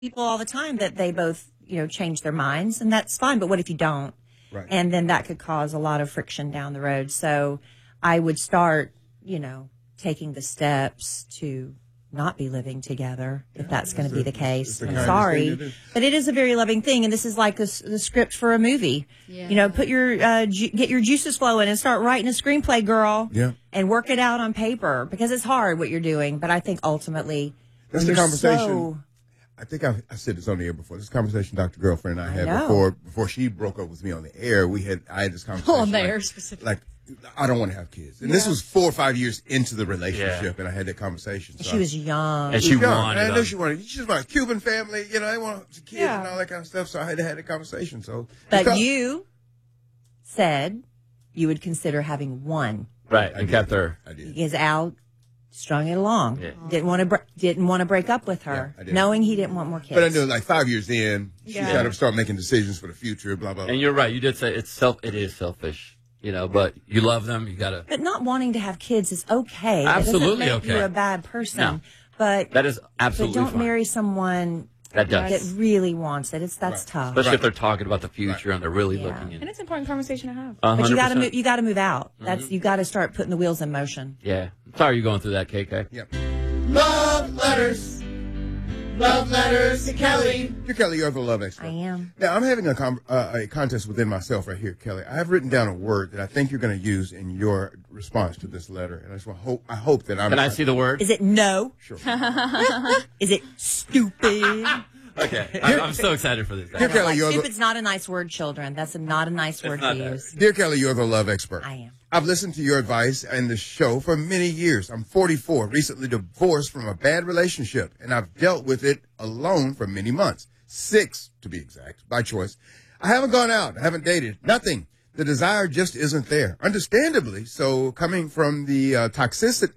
people all the time that they both, change their minds, and that's fine. But what if you don't? Right. And then that could cause a lot of friction down the road. So I would start, taking the steps to not be living together if that's going to be the case. I'm sorry, but it is a very loving thing, and this is like the script for a movie. Yeah. Put your get your juices flowing and start writing a screenplay, girl. Yeah. And work it out on paper because it's hard what you're doing. But I think ultimately that's the conversation. I think I said this on the air before. This conversation Dr. Girlfriend and I had before she broke up with me on the air. I had this conversation on the air specifically. Like, I don't want to have kids. And this was 4 or 5 years into the relationship, and I had that conversation. So she was young. And she wanted I know she wanted. She just wanted a Cuban family. They want kids and all that kind of stuff. So I had to have that conversation. So, but you said you would consider having one. Right, and kept her. I did. Because Al strung it along. Yeah. Didn't want to break up with her, knowing he didn't want more kids. But I knew, like 5 years in, she's got to start making decisions for the future. Blah blah. And you're right. You did say it is selfish. But you love them. You gotta. But not wanting to have kids is okay. Absolutely it doesn't make okay. you a bad person. No. But that is absolutely But don't fine. marry someone that really wants it. That's tough. Especially if they're talking about the future and they're really looking in. And it's an important conversation to have. 100%. But you got to move out. You got to start putting the wheels in motion. Yeah. Sorry you're going through that, KK. Yep. Love letters. Love letters to Kelly. You're Kelly, you're the love expert. I am. Now, I'm having a contest within myself right here, Kelly. I have written down a word that I think you're going to use in your response to this letter. And I hope that I'm... Can I see the word? Is it no? Sure. Is it stupid? Okay. I'm so excited for this. Dear Kelly, Stupid's not a nice word, children. That's not a nice word to use. Dear Kelly, you're the love expert. I am. I've listened to your advice and the show for many years. I'm 44, recently divorced from a bad relationship, and I've dealt with it alone for many months. 6, to be exact, by choice. I haven't gone out. I haven't dated. Nothing. The desire just isn't there. Understandably, so coming from the toxicity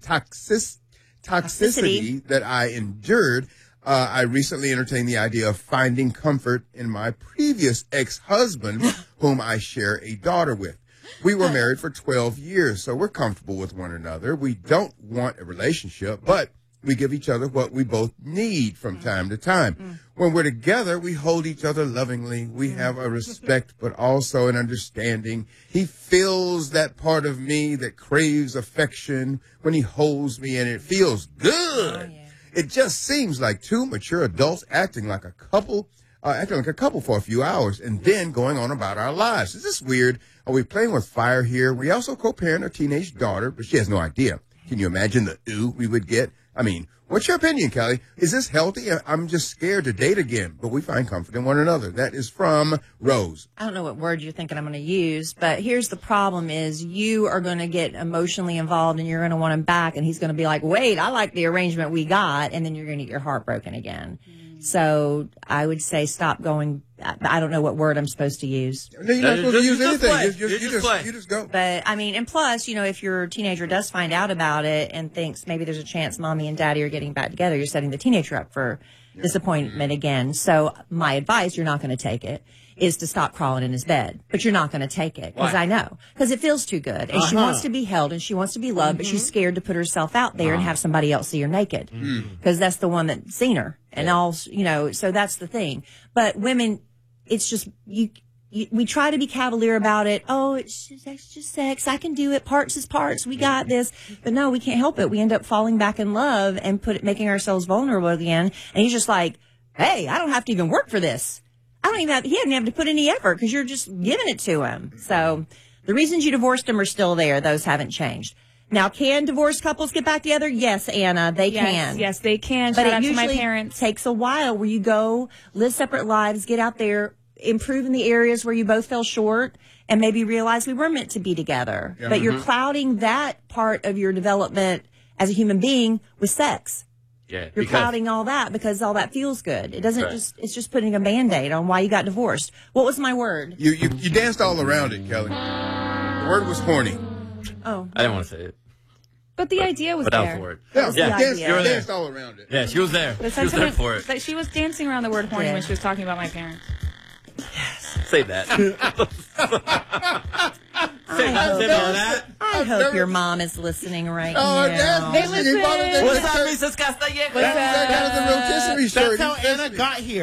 that I endured, I recently entertained the idea of finding comfort in my previous ex-husband, whom I share a daughter with. We were married for 12 years, so we're comfortable with one another. We don't want a relationship, but we give each other what we both need from time to time. When we're together, we hold each other lovingly. We have a respect, but also an understanding. He feels that part of me that craves affection when he holds me, and it feels good. Oh, yeah. It just seems like two mature adults acting like a couple for a few hours and then going on about our lives. Is this weird? Are we playing with fire here? We also co-parent a teenage daughter, but she has no idea. Can you imagine the ooh we would get? I mean, what's your opinion, Kelly? Is this healthy? I'm just scared to date again, but we find comfort in one another. That is from Rose. I don't know what word you're thinking I'm going to use, but here's the problem is you are going to get emotionally involved and you're going to want him back, and he's going to be like, wait, I like the arrangement we got, and then you're going to get your heart broken again. So I would say stop going. I don't know what word I'm supposed to use. No, you're not supposed to use anything. You just go. But, I mean, and plus, if your teenager does find out about it and thinks maybe there's a chance mommy and daddy are getting back together, you're setting the teenager up for disappointment again. So my advice, you're not going to take it, is to stop crawling in his bed. But you're not going to take it, because I know. Because it feels too good. And she wants to be held and she wants to be loved, but she's scared to put herself out there and have somebody else see her naked. Because that's the one that's seen her. And all, so that's the thing. But women, it's just, we try to be cavalier about it. Oh, it's just sex. I can do it. Parts is parts. We got this. But no, we can't help it. We end up falling back in love and making ourselves vulnerable again. And he's just like, hey, I don't have to even work for this. He didn't have to put any effort because you're just giving it to him. So the reasons you divorced him are still there. Those haven't changed. Now, can divorced couples get back together? Yes, Anna, they can. Yes, they can. But Shout out it to my usually parents. takes a while where you go, live separate lives, get out there, improve in the areas where you both fell short, and maybe realize we were meant to be together. Yeah. But you're clouding that part of your development as a human being with sex. Yeah, You're clouding all that because all that feels good. It doesn't it's just putting a Band-Aid on why you got divorced. What was my word? You danced all around it, Kelly. The word was corny. Oh. I didn't want to say it. But the idea was But that was there. the word. Yeah, the idea. you danced all around it. Yeah, she was there. The She was there sentiment for it. that she was dancing around the word horny when she was talking about my parents. Say that. I hope your mom is listening right Oh, now. that's listening. He bought it. What's up, Mrs. Castillejo? That is the real Kissimmee shirt. That's how He Anna kissed me. got here.